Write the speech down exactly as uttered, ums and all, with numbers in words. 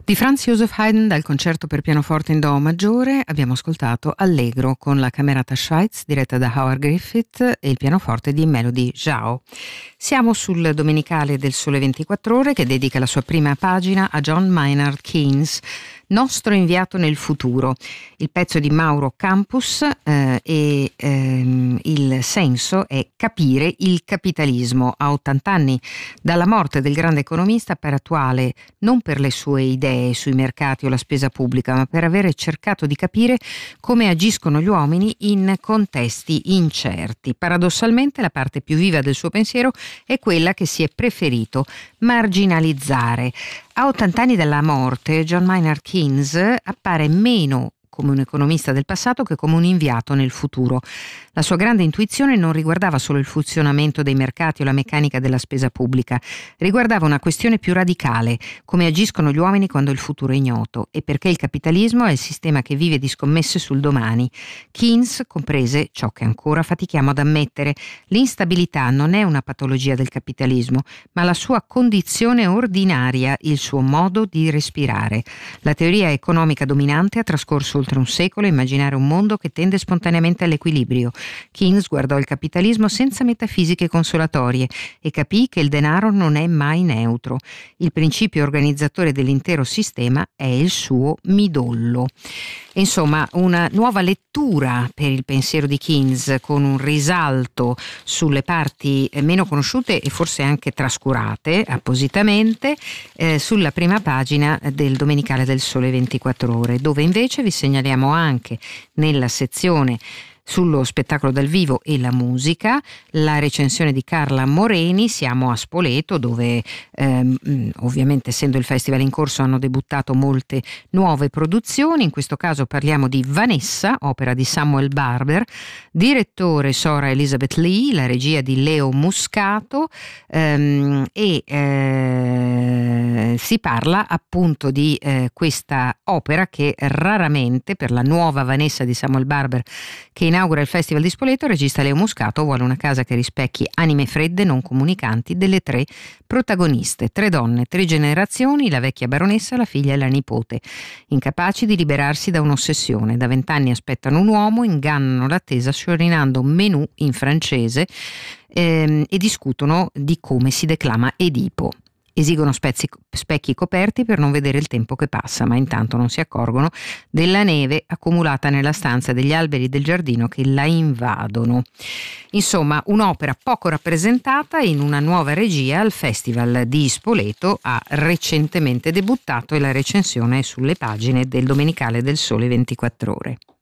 Di Franz Joseph Haydn, dal concerto per pianoforte in Do maggiore, abbiamo ascoltato Allegro con la Camerata Schweitz diretta da Howard Griffith e il pianoforte di Melody Zhao. Siamo sul Domenicale del Sole ventiquattro Ore, che dedica la sua prima pagina a John Maynard Keynes, nostro inviato nel futuro. Il pezzo di Mauro Campus eh, e ehm, il senso è capire il capitalismo. A ottanta anni dalla morte del grande economista, appare attuale non per le sue idee sui mercati o la spesa pubblica, ma per avere cercato di capire come agiscono gli uomini in contesti incerti. Paradossalmente, la parte più viva del suo pensiero è quella che si è preferito marginalizzare. A ottanta anni dalla morte, John Maynard Keynes appare meno come un economista del passato che come un inviato nel futuro. La sua grande intuizione non riguardava solo il funzionamento dei mercati o la meccanica della spesa pubblica, riguardava una questione più radicale: come agiscono gli uomini quando il futuro è ignoto e perché il capitalismo è il sistema che vive di scommesse sul domani. Keynes comprese ciò che ancora fatichiamo ad ammettere: l'instabilità non è una patologia del capitalismo, ma la sua condizione ordinaria, il suo modo di respirare. La teoria economica dominante ha trascorso oltre un secolo a immaginare un mondo che tende spontaneamente all'equilibrio. Keynes guardò il capitalismo senza metafisiche consolatorie e capì che il denaro non è mai neutro. Il principio organizzatore dell'intero sistema è il suo midollo. Insomma, una nuova lettura per il pensiero di Keynes, con un risalto sulle parti meno conosciute e forse anche trascurate appositamente eh, sulla prima pagina del Domenicale del Sole ventiquattro Ore, dove invece vi segnaliamo anche nella sezione sullo spettacolo dal vivo e la musica la recensione di Carla Moreni. Siamo a Spoleto, dove ehm, ovviamente, essendo il festival in corso, hanno debuttato molte nuove produzioni. In questo caso parliamo di Vanessa, opera di Samuel Barber, direttore Sora Elizabeth Lee, la regia di Leo Muscato, ehm, e eh, si parla appunto di eh, questa opera che raramente, per la nuova Vanessa di Samuel Barber che inaugura il Festival di Spoleto, il regista Leo Muscato vuole una casa che rispecchi anime fredde non comunicanti delle tre protagoniste, tre donne, tre generazioni, la vecchia baronessa, la figlia e la nipote, incapaci di liberarsi da un'ossessione. Da vent'anni aspettano un uomo, ingannano l'attesa sciorinando menù in francese ehm, e discutono di come si declama Edipo. Esigono spezzi, specchi coperti per non vedere il tempo che passa, ma intanto non si accorgono della neve accumulata nella stanza, degli alberi del giardino che la invadono. Insomma, un'opera poco rappresentata in una nuova regia al Festival di Spoleto. Ha recentemente debuttato e la recensione è sulle pagine del Domenicale del Sole ventiquattro Ore.